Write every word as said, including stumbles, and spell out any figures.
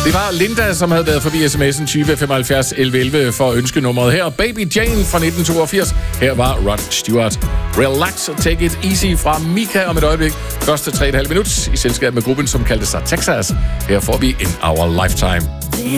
Det var Linda, som havde været forbi sms'en tyve femoghalvfjerds elleve elleve for at ønske nummeret her. Baby Jane fra nitten toogfirs. Her var Rod Stewart. Relax, take it easy fra Mika om et øjeblik. Første tre komma fem minut i selskab med gruppen, som kaldte sig Texas. Her får vi In Our Lifetime.